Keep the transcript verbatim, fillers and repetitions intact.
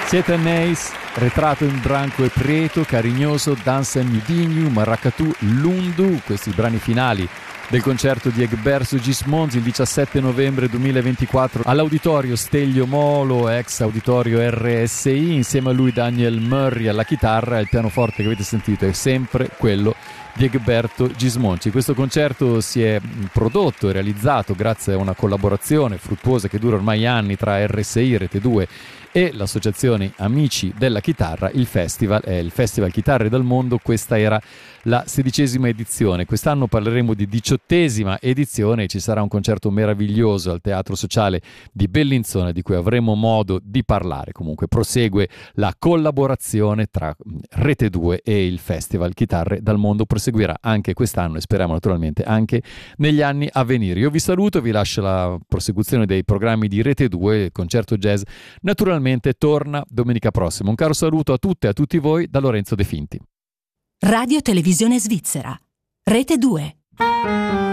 Siete Neis, Retrato in Branco e Prieto, Carignoso, Danza Miudinho, Maracatu, Lundu, questi brani finali del concerto di Egberto Gismonti il diciassette novembre duemilaventiquattro all'Auditorio Stelio Molo, ex Auditorio R S I, insieme a lui Daniel Murray alla chitarra e il pianoforte che avete sentito è sempre quello di Egberto Gismonti. Questo concerto si è prodotto e realizzato grazie a una collaborazione fruttuosa che dura ormai anni tra R S I, Rete due e l'associazione Amici della Chitarra. Il festival è il Festival Chitarre dal Mondo, questa era la sedicesima edizione. Quest'anno parleremo di diciottesima edizione e ci sarà un concerto meraviglioso al Teatro Sociale di Bellinzona di cui avremo modo di parlare. Comunque prosegue la collaborazione tra Rete due e il Festival Chitarre dal Mondo, proseguirà anche quest'anno e speriamo naturalmente anche negli anni a venire. Io vi saluto, vi lascio la prosecuzione dei programmi di Rete due, il concerto jazz naturalmente torna domenica prossima. Un caro saluto a tutte e a tutti voi da Lorenzo De Finti. Radio Televisione Svizzera, Rete due.